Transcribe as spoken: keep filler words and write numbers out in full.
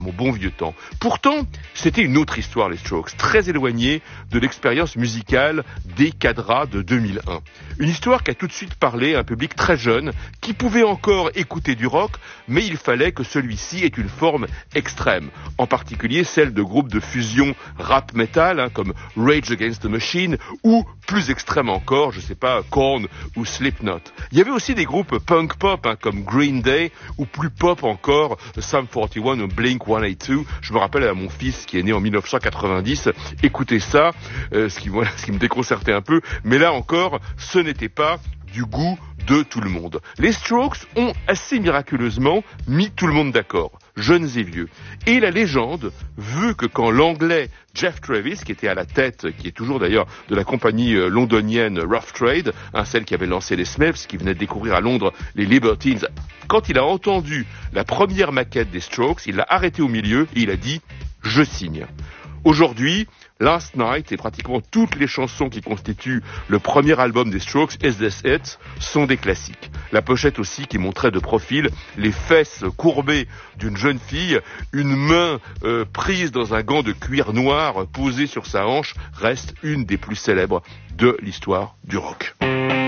Mon bon vieux temps. Pourtant, c'était une autre histoire, les Strokes, très éloignée de l'expérience musicale des Cadras de deux mille un. Une histoire qui a tout de suite parlé à un public très jeune, qui pouvait encore écouter du rock, mais il fallait que celui-ci ait une forme extrême, en particulier celle de groupes de fusion rap-metal, hein, comme Rage Against the Machine, ou plus extrême encore, je sais pas, Korn ou Slipknot. Il y avait aussi des groupes punk-pop, hein, comme Green Day, ou plus pop encore, Sum quarante et un ou Blink cent quatre-vingt-deux. Je me rappelle à mon fils qui est né en dix-neuf cent quatre-vingt-dix, écoutez ça, euh, ce, qui, voilà, ce qui me déconcertait un peu, mais là encore, ce n'était pas du goût de tout le monde. Les Strokes ont assez miraculeusement mis tout le monde d'accord, jeunes et vieux. Et la légende veut que quand l'anglais Jeff Travis, qui était à la tête, qui est toujours d'ailleurs de la compagnie londonienne Rough Trade, hein, celle qui avait lancé les Smiths, qui venait de découvrir à Londres les Libertines, quand il a entendu la première maquette des Strokes, il l'a arrêté au milieu et il a dit « Je signe ». Aujourd'hui, Last Night et pratiquement toutes les chansons qui constituent le premier album des Strokes, Is This It, sont des classiques. La pochette aussi qui montrait de profil les fesses courbées d'une jeune fille, une main euh, prise dans un gant de cuir noir posée sur sa hanche, reste une des plus célèbres de l'histoire du rock.